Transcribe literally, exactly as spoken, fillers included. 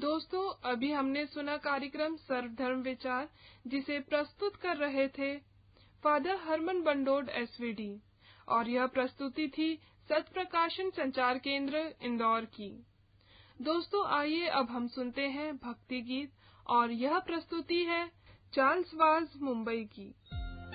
दोस्तों, अभी हमने सुना कार्यक्रम सर्वधर्म विचार, जिसे प्रस्तुत कर रहे थे फादर हरमन बंडोड एसवीडी, और यह प्रस्तुति थी सत प्रकाशन संचार केंद्र इंदौर की। दोस्तों, आइए अब हम सुनते हैं भक्ति गीत, और यह प्रस्तुति है चार्ल्स वाज मुंबई की।